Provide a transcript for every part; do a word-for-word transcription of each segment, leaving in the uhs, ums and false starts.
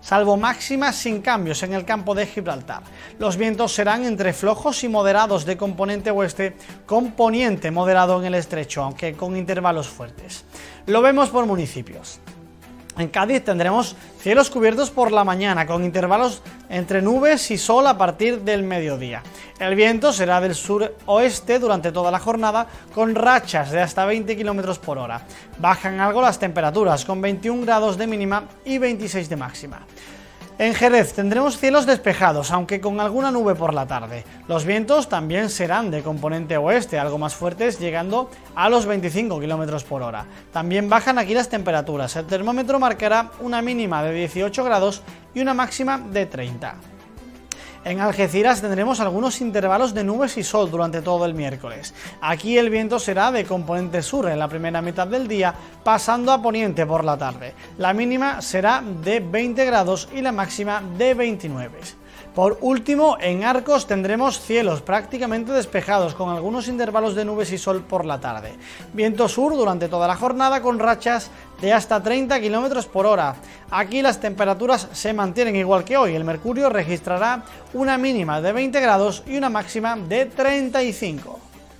salvo máximas sin cambios en el campo de Gibraltar. Los vientos serán entre flojos y moderados de componente oeste, con poniente moderado en el estrecho, aunque con intervalos fuertes. Lo vemos por municipios. En Cádiz tendremos cielos cubiertos por la mañana, con intervalos entre nubes y sol a partir del mediodía. El viento será del suroeste durante toda la jornada, con rachas de hasta veinte kilómetros por hora. Bajan algo las temperaturas, con veintiún grados de mínima y veintiséis de máxima. En Jerez tendremos cielos despejados, aunque con alguna nube por la tarde. Los vientos también serán de componente oeste, algo más fuertes, llegando a los veinticinco kilómetros por hora. También bajan aquí las temperaturas. El termómetro marcará una mínima de dieciocho grados y una máxima de treinta. En Algeciras tendremos algunos intervalos de nubes y sol durante todo el miércoles. Aquí el viento será de componente sur en la primera mitad del día, pasando a poniente por la tarde. La mínima será de veinte grados y la máxima de veintinueve. Por último, en Arcos tendremos cielos prácticamente despejados, con algunos intervalos de nubes y sol por la tarde. Viento sur durante toda la jornada, con rachas de hasta treinta kilómetros por hora. Aquí las temperaturas se mantienen igual que hoy. El mercurio registrará una mínima de veinte grados y una máxima de treinta y cinco.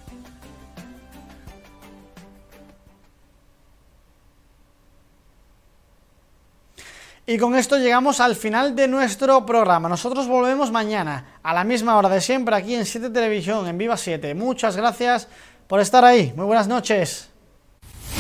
Y con esto llegamos al final de nuestro programa. Nosotros volvemos mañana a la misma hora de siempre aquí en siete Televisión, en Viva siete. Muchas gracias por estar ahí. Muy buenas noches.